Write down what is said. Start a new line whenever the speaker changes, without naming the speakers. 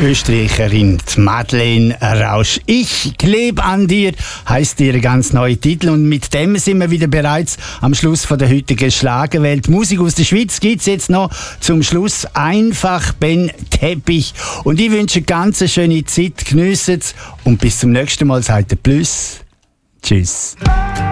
Österreicherin Madeleine Rausch. Ich klebe an dir, heisst ihr ganz neuer Titel. Und mit dem sind wir wieder bereits am Schluss von der heutigen Schlagerwelt. Musik aus der Schweiz gibt es jetzt noch zum Schluss. Einfach Ben Teppich. Und ich wünsche eine ganz schöne Zeit. Geniessen es. Und bis zum nächsten Mal. Sagt der Plus. Tschüss.